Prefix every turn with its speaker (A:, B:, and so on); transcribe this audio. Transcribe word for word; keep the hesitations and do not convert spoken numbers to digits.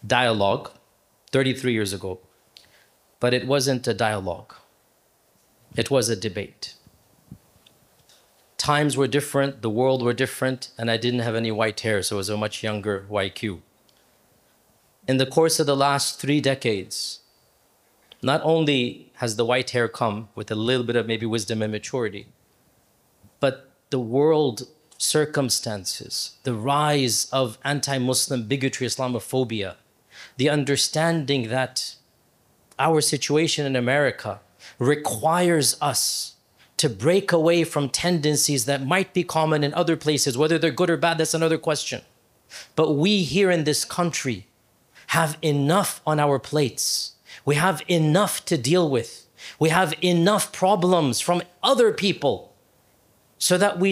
A: dialogue thirty-three years ago, but it wasn't a dialogue. It was a debate. Times were different, the world were different, and I didn't have any white hair, so it was a much younger Y Q. In the course of the last three decades, not only has the white hair come with a little bit of maybe wisdom and maturity, but the world circumstances, the rise of anti-Muslim bigotry, Islamophobia, the understanding that our situation in America requires us to break away from tendencies that might be common in other places. Whether they're good or bad, that's another question. But we here in this country have enough on our plates. We have enough to deal with. We have enough problems from other people so that we